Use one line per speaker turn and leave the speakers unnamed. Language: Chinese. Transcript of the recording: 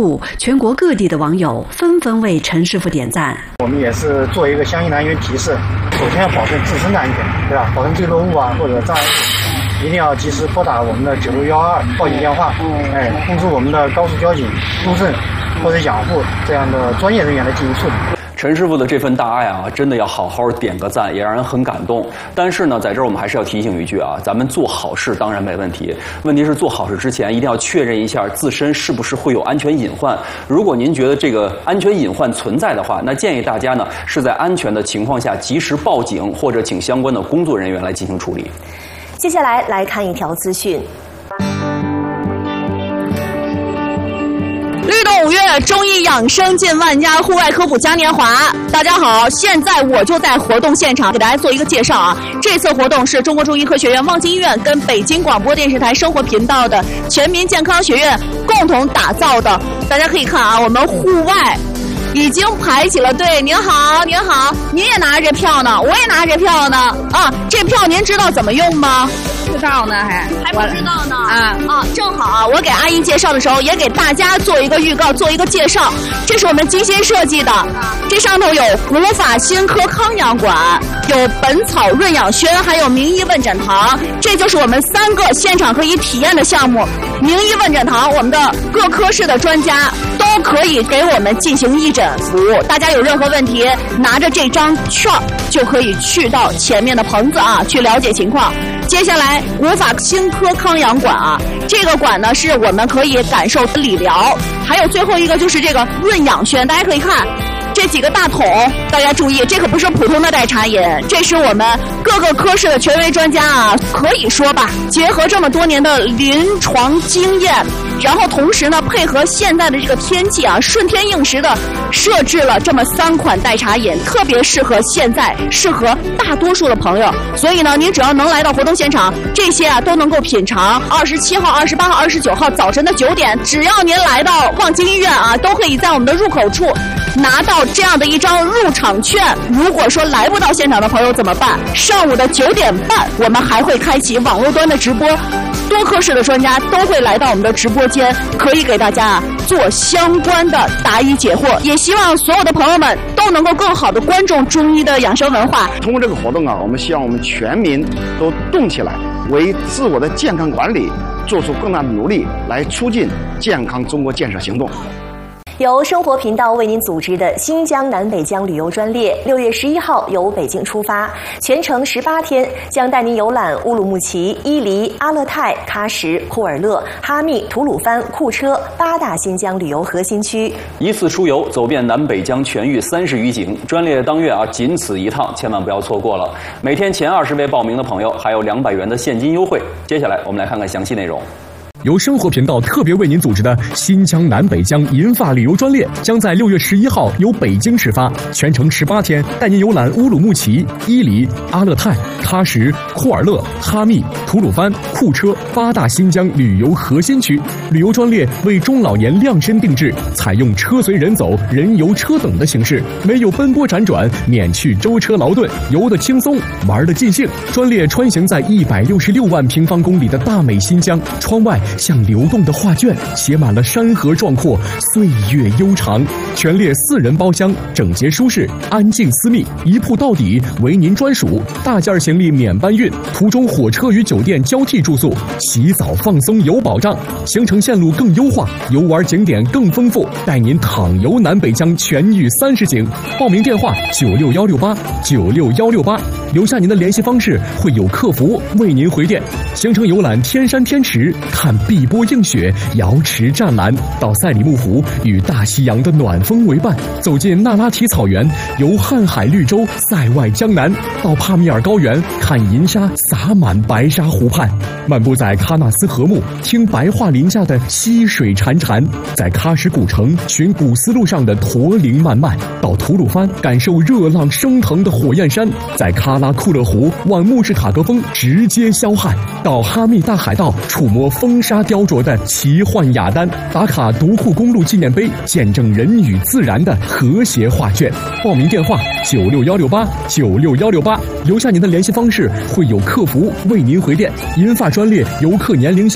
布，全国各地的网友纷纷为陈师傅点赞。
我们也是做一个相应的安全提示，首先要保证自身的安全，对吧？保证坠落物或者障碍物，一定要及时拨打我们的9612报警电话，通知我们的高速交警、路政或者养护这样的专业人员来进行处理。
陈师傅的这份大爱啊，真的要好好点个赞，也让人很感动。但是呢，在这儿我们还是要提醒一句啊，咱们做好事当然没问题，问题是做好事之前一定要确认一下自身是不是会有安全隐患。如果您觉得这个安全隐患存在的话，那建议大家呢是在安全的情况下及时报警，或者请相关的工作人员来进行处理。
接下来来看一条资讯。
律动5月中医养生进万家户外科普嘉年华，大家好，现在我就在活动现场给大家做一个介绍啊。这次活动是中国中医科学院望京医院跟北京广播电视台生活频道的全民健康学院共同打造的。大家可以看啊，我们户外已经排起了队。您好，您好，您也拿着这票呢，我也拿着这票呢。啊，这票您知道怎么用吗？
不知道呢，还
不知道呢。正好啊，我给阿姨介绍的时候，也给大家做一个预告，做一个介绍。这是我们精心设计的，这上头有古法新科康养馆，有本草润养轩，还有名医问诊堂。这就是我们3个现场可以体验的项目。名医问诊堂，我们的各科室的专家都可以给我们进行义诊服务。大家有任何问题，拿着这张券就可以去到前面的棚子啊，去了解情况。接下来古法新科康养馆啊，这个馆呢是我们可以感受理疗，还有最后一个就是这个润养轩，大家可以看这几个大桶，大家注意，这可不是普通的代茶饮，这是我们各个科室的权威专家啊，可以说吧，结合这么多年的临床经验，然后同时呢配合现在的这个天气啊，顺天应时的设置了这么3款代茶饮，特别适合现在，适合大多数的朋友。所以呢，您只要能来到活动现场，这些啊都能够品尝。27号、28号、29号早晨的9点，只要您来到望京医院啊，都可以在我们的入口处拿到这样的一张入场券。如果说来不到现场的朋友怎么办？上午的9点半，我们还会开启网络端的直播，多科室的专家都会来到我们的直播间，可以给大家做相关的答疑解惑。也希望所有的朋友们都能够更好的关注中医的养生文化。
通过这个活动啊，我们希望我们全民都动起来，为自我的健康管理做出更大的努力，来促进健康中国建设行动。
由生活频道为您组织的新疆南北疆旅游专列，6月11号由北京出发，全程18天，将带您游览乌鲁木齐、伊犁、阿勒泰、喀什、库尔勒、哈密、吐鲁番、库车8大新疆旅游核心区。
一次出游，走遍南北疆全域30余景，专列当月啊，仅此一趟，千万不要错过了。每天前20位报名的朋友，还有200元的现金优惠。接下来我们来看看详细内容。
由生活频道特别为您组织的新疆南北疆银发旅游专列，将在6月11号由北京始发，全程18天，带您游览乌鲁木齐、伊犁、阿勒泰、喀什、库尔勒、哈密、吐鲁番、库车8大新疆旅游核心区。旅游专列为中老年量身定制，采用车随人走、人游车等的形式，没有奔波辗转，免去舟车劳顿，游得轻松，玩得尽兴。专列穿行在166万平方公里的大美新疆，窗外像流动的画卷，写满了山河壮阔，岁月悠长。全列4人包厢，整洁舒适，安静私密，一铺到底，为您专属。大件行李免搬运，途中火车与酒店交替住宿，洗澡放松有保障。行程线路更优化，游玩景点更丰富，带您淌游南北疆全域30景。报名电话96168，留下您的联系方式，会有客服为您回电。行程游览天山天池，看碧波映雪，瑶池湛蓝，到赛里木湖，与大西洋的暖风为伴，走进那拉提草原，游瀚海绿洲，塞外江南，到帕米尔高原，看银沙洒满白沙湖畔，漫步在喀纳斯河木，听白桦林下的溪水潺潺，在喀什古城寻古丝路上的驼铃漫漫，到吐鲁番感受热浪升腾的火焰山，在喀拉库勒湖望穆士塔格峰直接霄汉，到哈密大海道触摸风沙雕琢的奇幻雅丹，打卡独库公路纪念碑，见证人与自然的和谐画卷。报名电话96168，留下您的联系方式，会有客服为您回电。银发专列游客年龄限